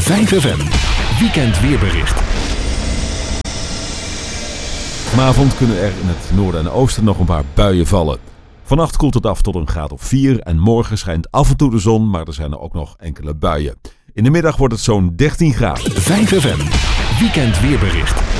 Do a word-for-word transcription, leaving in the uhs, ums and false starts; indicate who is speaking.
Speaker 1: vijf F M, weekend weerbericht.
Speaker 2: Vanavond kunnen er in het noorden en oosten nog een paar buien vallen. Vannacht koelt het af tot een graad of vier en morgen schijnt af en toe de zon, maar er zijn er ook nog enkele buien. In de middag wordt het zo'n dertien graden.
Speaker 1: vijf F M, weekend weerbericht.